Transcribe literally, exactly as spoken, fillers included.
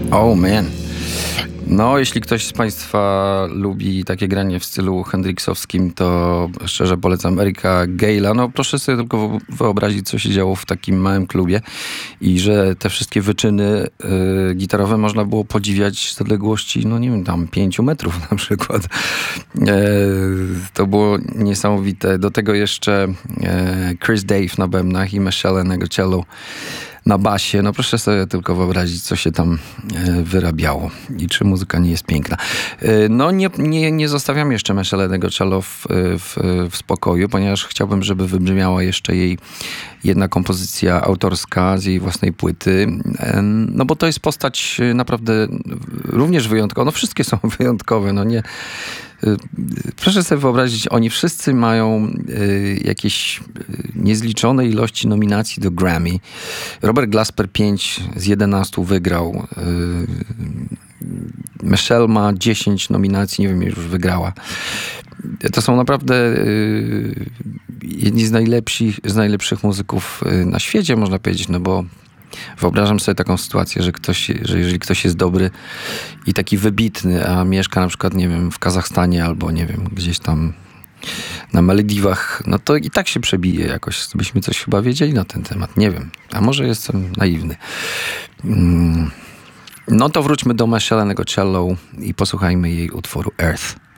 Oh man. No, jeśli ktoś z Państwa lubi takie granie w stylu hendrixowskim, to szczerze polecam Erika Gale'a. No, proszę sobie tylko wyobrazić, co się działo w takim małym klubie i że te wszystkie wyczyny y, gitarowe można było podziwiać z odległości, no nie wiem, tam pięciu metrów na przykład. E, to było niesamowite. Do tego jeszcze e, Chris Dave na bębnach i Michele Negocello na basie. No proszę sobie tylko wyobrazić, co się tam e, wyrabiało i czy muzyka nie jest piękna. E, no nie, nie, nie zostawiam jeszcze Michele'ego Cello w, w, w spokoju, ponieważ chciałbym, żeby wybrzmiała jeszcze jej jedna kompozycja autorska z jej własnej płyty. E, no bo to jest postać naprawdę również wyjątkowa. No wszystkie są wyjątkowe, no nie... Proszę sobie wyobrazić, oni wszyscy mają y, jakieś niezliczone ilości nominacji do Grammy. Robert Glasper pięć z jedenastu wygrał. Y, Michelle ma dziesięć nominacji, nie wiem, już wygrała. To są naprawdę y, jedni z najlepszych, z najlepszych muzyków na świecie, można powiedzieć, no bo wyobrażam sobie taką sytuację, że ktoś, że jeżeli ktoś jest dobry i taki wybitny, a mieszka na przykład, nie wiem, w Kazachstanie albo, nie wiem, gdzieś tam na Malediwach, no to i tak się przebije jakoś. Byśmy coś chyba wiedzieli na ten temat. Nie wiem. A może jestem naiwny. No to wróćmy do Michele Negocello i posłuchajmy jej utworu Earth.